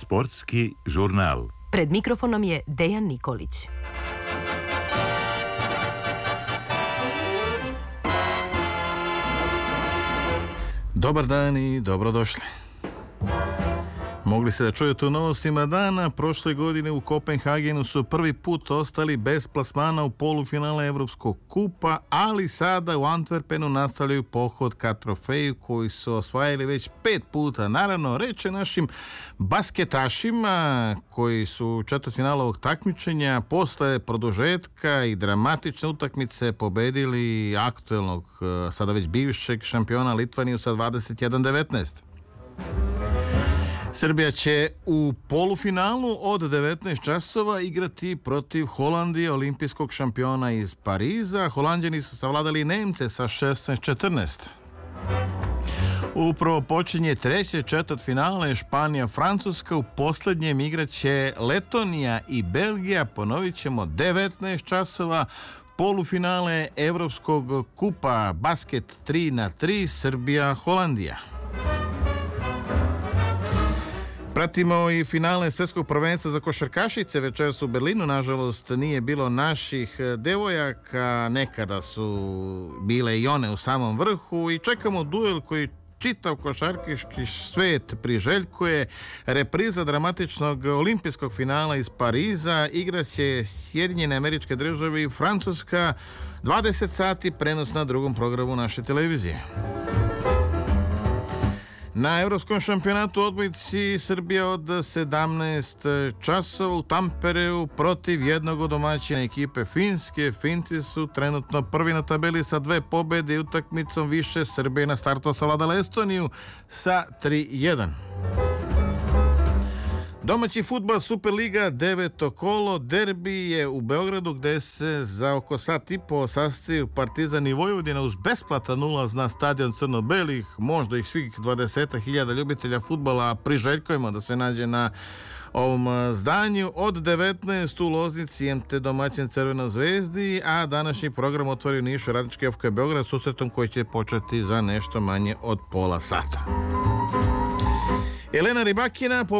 Sportski žurnal. Pred mikrofonom je Dejan Nikolić. Dobar dan i dobrodošli. Mogli ste da čujete u novostima dana. Prošle godine u Kopenhagenu su prvi put ostali bez plasmana u polufinale Evropskog kupa, ali sada u Antwerpenu nastavljaju pohod ka trofeju koji su osvajali već 5 puta. Naravno, reč je našim basketašima koji su u četvrtfinalu ovog takmičenja posle produžetka i dramatične utakmice pobedili aktuelnog, sada već bivšeg šampiona Litvaniju sa 21-19. Srbija će u polufinalu od 19 časova igrati protiv Holandije, olimpijskog šampiona iz Pariza. Holanđani su savladali Nemce sa 16-14. Upravo počinje treće četvrtfinale Španija-Francuska. U posljednjem igraće Letonija i Belgija. Ponovit ćemo 19 časova. Polufinale Evropskog kupa basket 3x3 Srbija-Holandija. Pratimo i finale svjetskog prvenstva za košarkašice večeras u Berlinu. Nažalost, nije bilo naših devojaka. Nekada su bile i one u samom vrhu i čekamo duel koji čitav košarkaški svet priželjkuje. Repriza dramatičnog olimpijskog finala iz Pariza. Igraće Sjedinjene Američke Države i Francuska. 20 sati prenos na drugom programu naše televizije. Na Evropskom šampionatu u odbojci Srbija od 17 časova u Tampereu protiv jednog od domaćina ekipe Finske. Finci su trenutno prvi na tabeli sa 2 pobede i utakmicom više. Srbija na startu savladala Estoniju sa 3-1. Domaći fudbal Superliga 9. kolo, derbi je u Beogradu gde se za oko sat i po sastaju Partizan i Vojvodina uz besplatan ulaz na stadion crno-belih. Možda ih svih 20.000 ljubitelja fudbala priželjkujemo da se nađe na ovom zdanju. Od 19 u Loznici MT domaćin Crvenoj Zvezdi, a današnji program otvori u Nišu Radnički FK Beograd susretom koji će početi za nešto manje od pola sata. Elena Rybakina